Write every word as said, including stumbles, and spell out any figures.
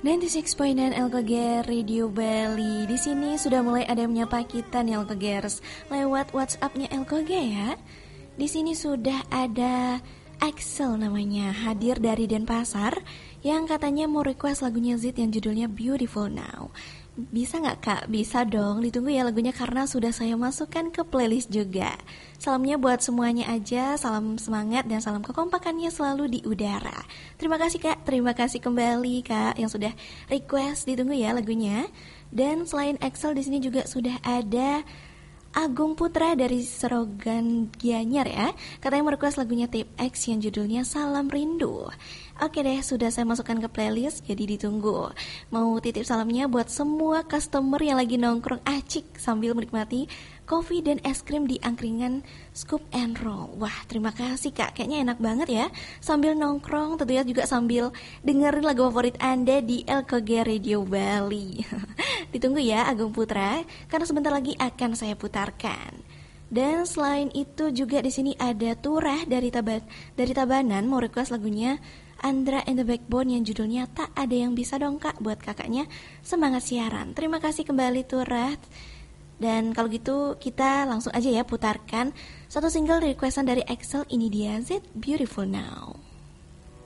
sembilan puluh enam koma sembilan L K G Radio Bali. Di sini sudah mulai ada yang menyapa kita nih L K Gers lewat WhatsApp-nya L K G ya. Di sini sudah ada Axel namanya, hadir dari Denpasar yang katanya mau request lagunya Zid yang judulnya Beautiful Now. Bisa gak kak? Bisa dong, ditunggu ya lagunya karena sudah saya masukkan ke playlist juga. Salamnya buat semuanya aja, salam semangat dan salam kekompakannya selalu di udara. Terima kasih kak, terima kasih kembali kak yang sudah request, ditunggu ya lagunya. Dan selain Axel di sini juga sudah ada Agung Putra dari Serogan Gianyar ya. Katanya merequest lagunya Tape X yang judulnya Salam Rindu. Oke deh, sudah saya masukkan ke playlist, jadi ditunggu. Mau titip salamnya buat semua customer yang lagi nongkrong acik sambil menikmati kopi dan es krim di angkringan Scoop and Roll. Wah, terima kasih kak, kayaknya enak banget ya. Sambil nongkrong, tentunya juga sambil dengerin lagu favorit Anda di L K G Radio Bali. Ditunggu ya Agung Putra, karena sebentar lagi akan saya putarkan. Dan selain itu juga di sini ada Turah dari Taban, dari Tabanan mau request lagunya Andra and the Backbone yang judulnya Tak Ada Yang Bisa Dong Kak, buat kakaknya semangat siaran. Terima kasih kembali Turah. Dan kalau gitu kita langsung aja ya putarkan satu single requestan dari Axel, ini dia Z Beautiful Now.